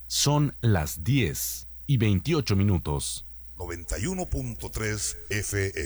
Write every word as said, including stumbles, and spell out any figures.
Son las diez y veintiocho minutos. noventa y uno punto tres F M.